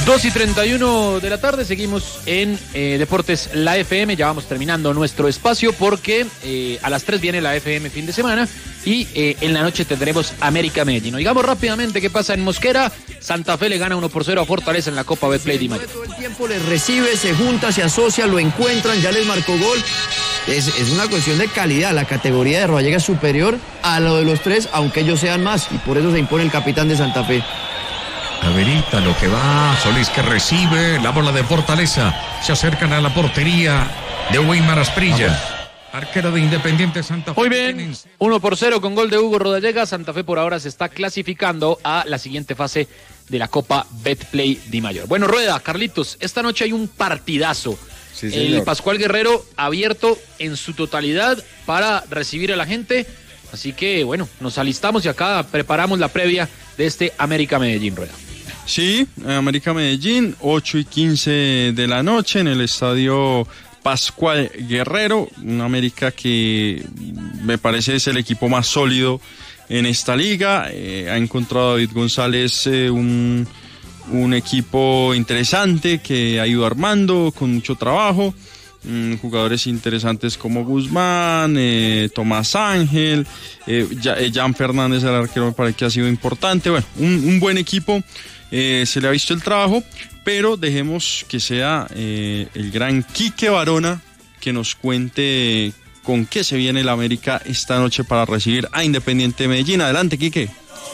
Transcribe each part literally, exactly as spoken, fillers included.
dos y treinta y uno de la tarde, seguimos en eh, Deportes La F M, ya vamos terminando nuestro espacio porque eh, a las tres viene la F M fin de semana y eh, en la noche tendremos América Medellín. Oigamos rápidamente qué pasa en Mosquera. Santa Fe le gana uno por cero a Fortaleza en la Copa Betplay Di Mayor. Todo el tiempo les recibe, se junta, se asocia, lo encuentran, ya les marcó gol. Es, es una cuestión de calidad, la categoría de Rodallega es superior a lo de los tres, aunque ellos sean más, y por eso se impone el capitán de Santa Fe. Averita lo que va, Solís que recibe, la bola de Fortaleza, se acercan a la portería de Weimar Asprilla, arquero de Independiente Santa Fe. Muy bien, uno por cero con gol de Hugo Rodallega. Santa Fe por ahora se está clasificando a la siguiente fase de la Copa Betplay Di Mayor. Bueno, Rueda, Carlitos, esta noche hay un partidazo. Sí, el Pascual Guerrero abierto en su totalidad para recibir a la gente. Así que, bueno, nos alistamos y acá preparamos la previa de este América Medellín, Rueda. Sí, América Medellín, ocho y quince de la noche en el estadio Pascual Guerrero. Una América que me parece es el equipo más sólido en esta liga. Eh, ha encontrado a David González eh, un, un equipo interesante que ha ido armando con mucho trabajo. Mm, jugadores interesantes como Guzmán, eh, Tomás Ángel, eh, Jan Fernández, el arquero, me parece que ha sido importante. Bueno, un, un buen equipo. Eh, se le ha visto el trabajo, pero dejemos que sea eh, el gran Quique Barona que nos cuente con qué se viene el América esta noche para recibir a Independiente Medellín. Adelante, Quique.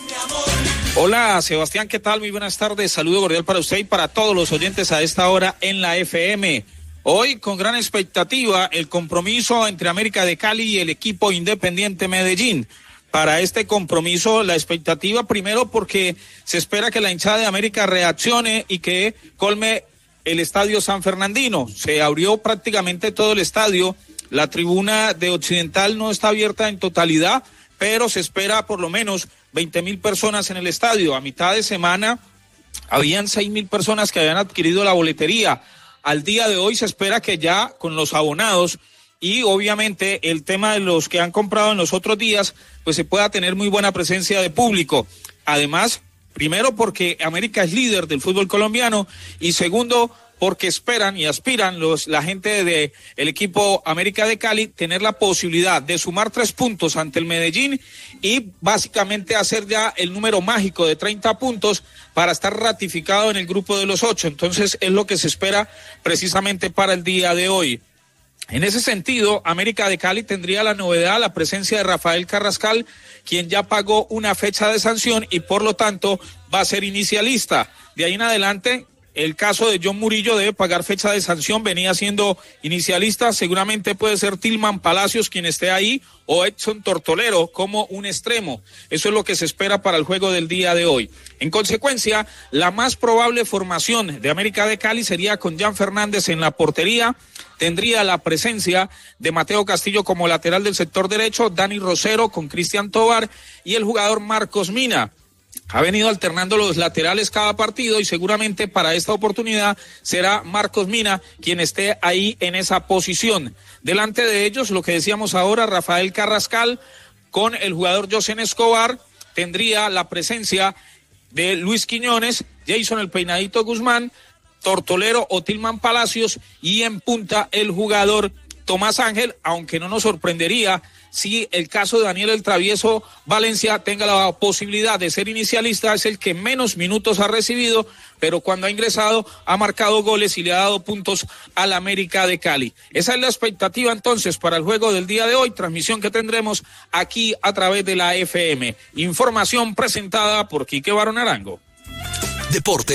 Hola, Sebastián, ¿qué tal? Muy buenas tardes, saludo cordial para usted y para todos los oyentes a esta hora en la F M. Hoy, con gran expectativa, el compromiso entre América de Cali y el equipo Independiente Medellín. Para este compromiso, la expectativa primero porque se espera que la hinchada de América reaccione y que colme el estadio San Fernandino. Se abrió prácticamente todo el estadio, la tribuna de Occidental no está abierta en totalidad, pero se espera por lo menos veinte mil personas en el estadio. A mitad de semana habían seis mil personas que habían adquirido la boletería. Al día de hoy se espera que ya con los abonados y obviamente el tema de los que han comprado en los otros días, pues se pueda tener muy buena presencia de público. Además, primero porque América es líder del fútbol colombiano y segundo porque esperan y aspiran los la gente de el equipo América de Cali tener la posibilidad de sumar tres puntos ante el Medellín y básicamente hacer ya el número mágico de treinta puntos para estar ratificado en el grupo de los ocho. Entonces es lo que se espera precisamente para el día de hoy. En ese sentido, América de Cali tendría la novedad, la presencia de Rafael Carrascal, quien ya pagó una fecha de sanción y por lo tanto va a ser inicialista. De ahí en adelante, el caso de John Murillo debe pagar fecha de sanción, venía siendo inicialista, seguramente puede ser Tilman Palacios quien esté ahí o Edson Tortolero como un extremo. Eso es lo que se espera para el juego del día de hoy. En consecuencia, la más probable formación de América de Cali sería con Jan Fernández en la portería, tendría la presencia de Mateo Castillo como lateral del sector derecho, Dani Rosero con Cristian Tobar y el jugador Marcos Mina. Ha venido alternando los laterales cada partido y seguramente para esta oportunidad será Marcos Mina quien esté ahí en esa posición. Delante de ellos, lo que decíamos ahora, Rafael Carrascal con el jugador José Escobar, tendría la presencia de Luis Quiñones, Jason el Peinadito Guzmán, Tortolero o Tilman Palacios y en punta el jugador Tomás Ángel, aunque no nos sorprendería si el caso de Daniel el Travieso Valencia tenga la posibilidad de ser inicialista, es el que menos minutos ha recibido, pero cuando ha ingresado ha marcado goles y le ha dado puntos al América de Cali. Esa es la expectativa entonces para el juego del día de hoy, transmisión que tendremos aquí a través de la F M. Información presentada por Quique Barón Arango. Deporte.